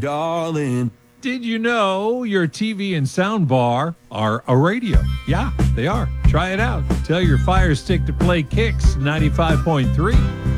darling. Did you know your TV and sound bar are a radio? Yeah, they are. Try it out. Tell your Fire Stick to play Kicks 95.3.